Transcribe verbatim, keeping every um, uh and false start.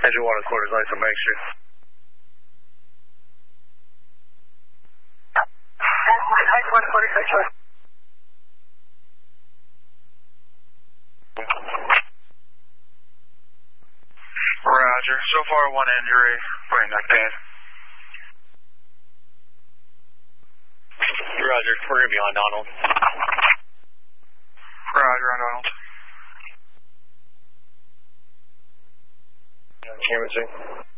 Engine one and quarters lights on Bank Street. one quarter, six one. Roger. So far, one injury, brain neck pain. Roger. We're going to be on Donald. Roger, on Donald. Canvassing.